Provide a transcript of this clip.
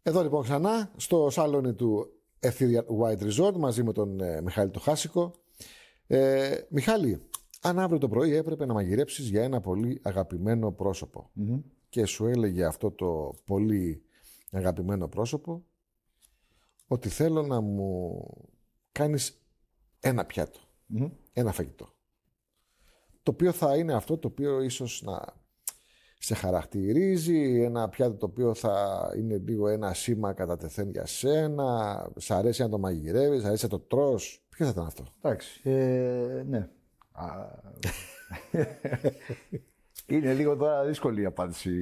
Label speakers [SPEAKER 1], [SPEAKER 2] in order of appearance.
[SPEAKER 1] Εδώ λοιπόν ξανά στο σαλόνι του Ethereal White Resort μαζί με τον Μιχάλη το Χάσικο. Μιχάλη, αν αύριο το πρωί έπρεπε να μαγειρέψεις για ένα πολύ αγαπημένο πρόσωπο και σου έλεγε αυτό το πολύ αγαπημένο πρόσωπο ότι θέλω να μου κάνεις ένα πιάτο, ένα φαγητό, το οποίο θα είναι αυτό το οποίο ίσως να σε χαρακτηρίζει, ένα πιάτο το οποίο θα είναι λίγο ένα σήμα κατά τεθέν για σένα, σ' αρέσει να το μαγειρεύεις, σ' αρέσει να το τρως. Ποιο θα ήταν αυτό?
[SPEAKER 2] Εντάξει, ναι. Είναι λίγο τώρα δύσκολη η απάντηση.